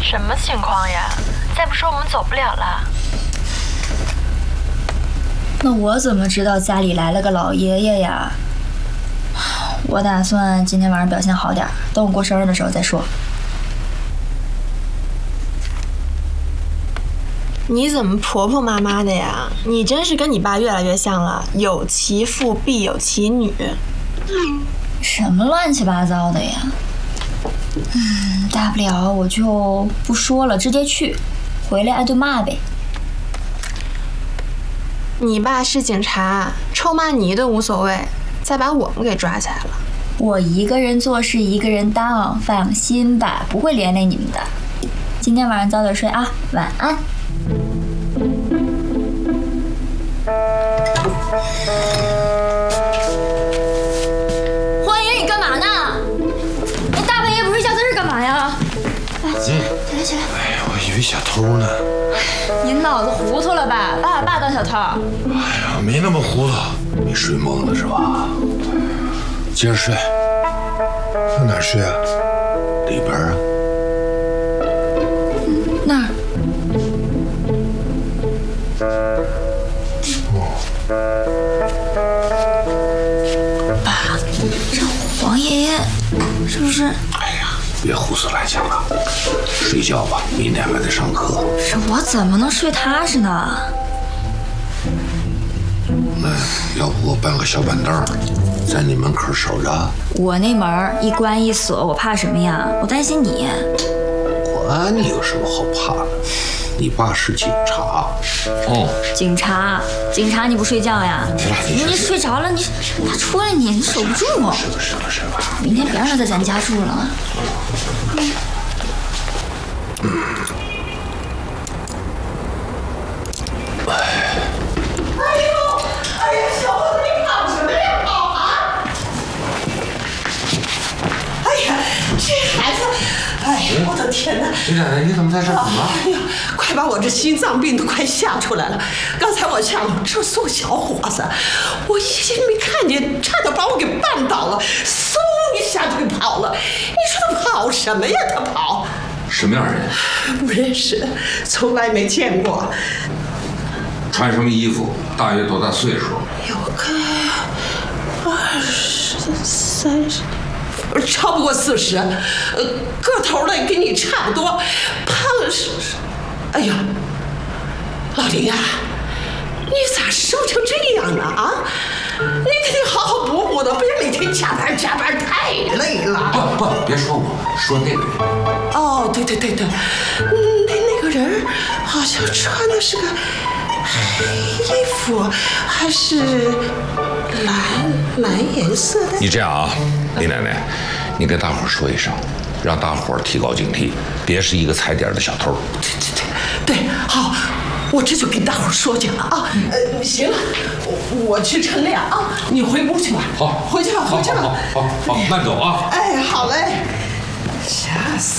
什么情况呀？再不说我们走不了了。 那我怎么知道家里来了个老爷爷呀？我打算今天晚上表现好点，等我过生日的时候再说。 你怎么婆婆妈妈的呀？你真是跟你爸越来越像了，有其父必有其女。 什么乱七八糟的呀？大不了我就不说了，直接去，回来挨顿骂呗。 你爸是警察，臭骂你一顿无所谓，再把我们给抓起来了。 我一个人做事一个人当，放心吧，不会连累你们的。今天晚上早点睡啊，晚安。欢迎你干嘛呢？你大半夜不睡觉在这干嘛呀？来，起来起来！ 哎呀，我以为小偷呢。 您脑子糊涂了吧？把我爸当小偷？ 哎呀，没那么糊涂，你睡懵了是吧？接着睡。上哪儿睡啊？里边啊？ 那儿。爸，这黄爷爷是不是？ 哎呀，别胡思乱想了，睡觉吧，明天还得上课。 是我怎么能睡踏实呢？ 那要不我搬个小板凳，在你门口守着。 我那门一关一锁，我怕什么呀？我担心你。 管你有什么好怕的？你爸是警察。哦， 警察，你不睡觉呀？你睡着了，他出来你守不住。 是吧？ 明天别让他在咱家住了。 我的天哪！ 李奶奶，你怎么在这儿？怎么了？ 哎呀，快把我这心脏病都快吓出来了！刚才我下楼这送小伙子，我一心没看见，差点把我给绊倒了，嗖一下就跑了。你说他跑什么呀？他跑什么样人？ 不认识，从来没见过。 穿什么衣服？大约多大岁数？ 有个20、30。超不过40，个头呢跟你差不多，胖是，哎呀，老林啊，你咋瘦成这样呢啊？你可得好好补补的，别每天加班，太累了。 不，别说我，说那个人。 哦，对，那个人好像穿的是个黑衣服，还是蓝颜色的。 你这样啊，李奶奶，你跟大伙儿说一声，让大伙儿提高警惕，别是一个踩点的小偷。 对，好，我这就跟大伙儿说去了啊。行了，我去乘凉啊，你回屋去吧。 好， 回去吧。 好，慢走啊。 哎，好嘞，吓死。